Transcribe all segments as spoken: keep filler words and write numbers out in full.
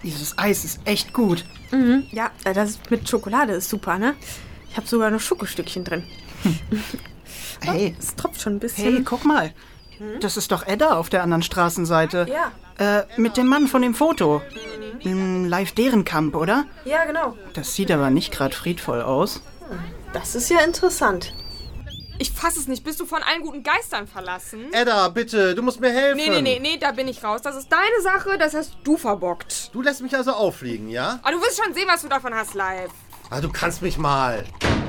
Dieses Eis ist echt gut. Mhm. Ja, das mit Schokolade ist super, ne? Ich habe sogar noch Schokostückchen drin. Hm. Hey. Es tropft schon ein bisschen. Hey, guck mal. Das ist doch Edda auf der anderen Straßenseite. Ja. Äh, mit dem Mann von dem Foto. Im Live-Deren-Camp, oder? Ja, genau. Das sieht aber nicht gerade friedvoll aus. Das ist ja interessant. Ich fass es nicht. Bist du von allen guten Geistern verlassen? Edda, bitte, du musst mir helfen. Nee, nee, nee, nee, da bin ich raus. Das ist deine Sache, das hast du verbockt. Du lässt mich also auffliegen, ja? Aber du wirst schon sehen, was du davon hast live. Ah, du kannst mich mal.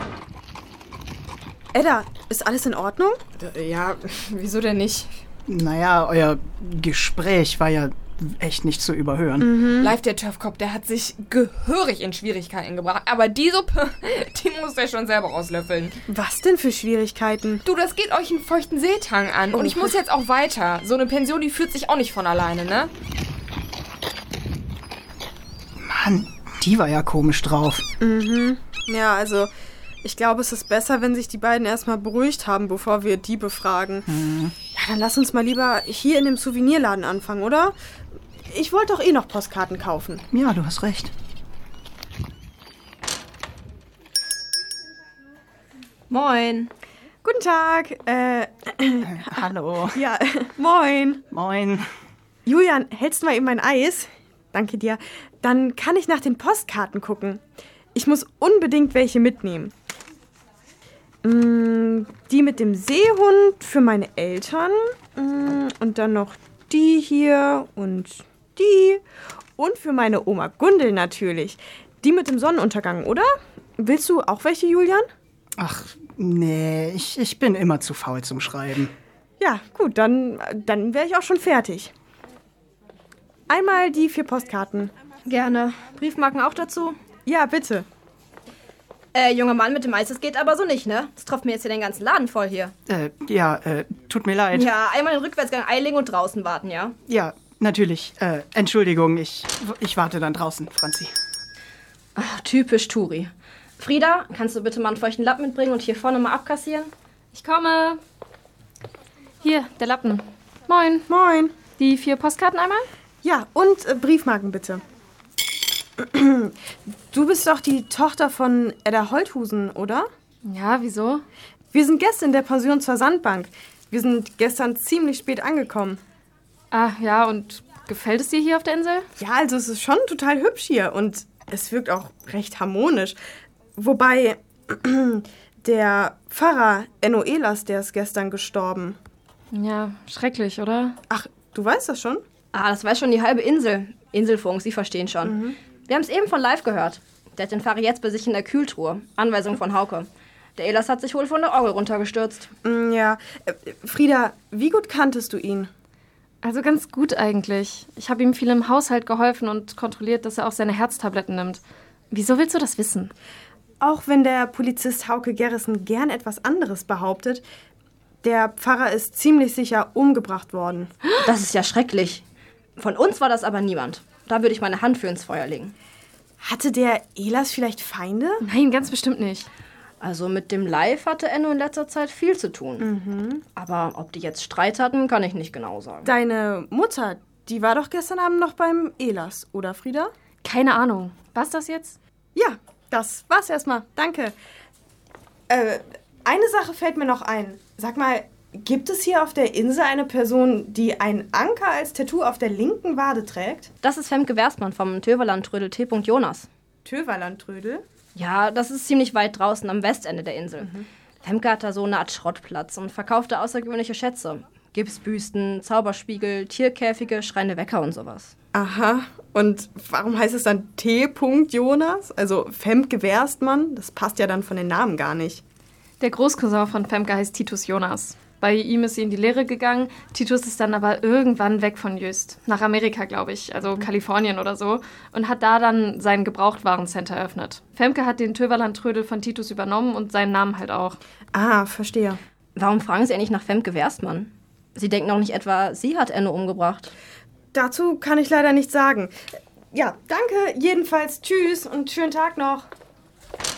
Edda, ist alles in Ordnung? Ja, wieso denn nicht? Naja, euer Gespräch war ja echt nicht zu überhören. Mhm. Live der Turfkopf, der hat sich gehörig in Schwierigkeiten gebracht. Aber die Suppe, die muss er schon selber auslöffeln. Was denn für Schwierigkeiten? Du, das geht euch einen feuchten Seetang an. Oh. Und ich muss jetzt auch weiter. So eine Pension, die führt sich auch nicht von alleine, ne? Mann, die war ja komisch drauf. Mhm. Ja, also ich glaube, es ist besser, wenn sich die beiden erstmal beruhigt haben, bevor wir die befragen. Mhm. Ja, dann lass uns mal lieber hier in dem Souvenirladen anfangen, oder? Ich wollte doch eh noch Postkarten kaufen. Ja, du hast recht. Moin. Guten Tag. Äh, äh, hallo. Ja, moin. Moin. Julian, hältst du mal eben mein Eis? Danke dir. Dann kann ich nach den Postkarten gucken. Ich muss unbedingt welche mitnehmen. Mm, die mit dem Seehund für meine Eltern. Mm, und dann noch die hier und die. Und für meine Oma Gundel natürlich. Die mit dem Sonnenuntergang, oder? Willst du auch welche, Julian? Ach, nee, ich, ich bin immer zu faul zum Schreiben. Ja, gut, dann, dann wäre ich auch schon fertig. Einmal die vier Postkarten. Gerne. Briefmarken auch dazu? Ja, bitte. Äh, junger Mann mit dem Eis, das geht aber so nicht, ne? Das tropft mir jetzt hier den ganzen Laden voll hier. Äh, ja, äh, tut mir leid. Ja, einmal den Rückwärtsgang einlegen und draußen warten, ja? Ja, natürlich. Äh, Entschuldigung, ich, ich warte dann draußen, Franzi. Ach, typisch Turi. Frieda, kannst du bitte mal einen feuchten Lappen mitbringen und hier vorne mal abkassieren? Ich komme. Hier, der Lappen. Moin. Moin. Die vier Postkarten einmal? Ja, und äh, Briefmarken bitte. Du bist doch die Tochter von Edda Holthusen, oder? Ja, wieso? Wir sind Gäste in der Pension zur Sandbank. Wir sind gestern ziemlich spät angekommen. Ah, ja, und gefällt es dir hier auf der Insel? Ja, also es ist schon total hübsch hier und es wirkt auch recht harmonisch. Wobei, der Pfarrer Enno Ehlers, der ist gestern gestorben. Ja, schrecklich, oder? Ach, du weißt das schon? Ah, das weiß schon die halbe Insel. Inselfunk, Sie verstehen schon. Mhm. Wir haben es eben von live gehört. Der hat den Pfarrer jetzt bei sich in der Kühltruhe. Anweisung von Hauke. Der Ehlers hat sich wohl von der Orgel runtergestürzt. Mm, ja. Äh, Frieda, wie gut kanntest du ihn? Also ganz gut eigentlich. Ich habe ihm viel im Haushalt geholfen und kontrolliert, dass er auch seine Herztabletten nimmt. Wieso willst du das wissen? Auch wenn der Polizist Hauke Gerrissen gern etwas anderes behauptet, der Pfarrer ist ziemlich sicher umgebracht worden. Das ist ja schrecklich. Von uns war das aber niemand. Da würde ich meine Hand für ins Feuer legen. Hatte der Ehlers vielleicht Feinde? Nein, ganz bestimmt nicht. Also mit dem Live hatte Enno in letzter Zeit viel zu tun. Mhm. Aber ob die jetzt Streit hatten, kann ich nicht genau sagen. Deine Mutter, die war doch gestern Abend noch beim Ehlers, oder Frieda? Keine Ahnung. War's das jetzt? Ja, das war's erstmal. Danke. Äh, eine Sache fällt mir noch ein. Sag mal, gibt es hier auf der Insel eine Person, die ein Anker als Tattoo auf der linken Wade trägt? Das ist Femke Werstmann vom Töverlandtrödel T. Jonas. Töverlandtrödel? Ja, das ist ziemlich weit draußen am Westende der Insel. Mhm. Femke hat da so eine Art Schrottplatz und verkauft da außergewöhnliche Schätze. Gipsbüsten, Zauberspiegel, Tierkäfige, schreiende Wecker und sowas. Aha. Und warum heißt es dann T. Jonas? Also Femke Werstmann? Das passt ja dann von den Namen gar nicht. Der Großcousin von Femke heißt Titus Jonas. Bei ihm ist sie in die Lehre gegangen. Titus ist dann aber irgendwann weg von Jüst. Nach Amerika, glaube ich. Also Kalifornien oder so. Und hat da dann sein Gebrauchtwarencenter eröffnet. Femke hat den Töverlandtrödel von Titus übernommen und seinen Namen halt auch. Ah, verstehe. Warum fragen Sie eigentlich nach Femke Werstmann? Sie denken doch nicht etwa, sie hat Enno umgebracht. Dazu kann ich leider nichts sagen. Ja, danke. Jedenfalls tschüss und schönen Tag noch.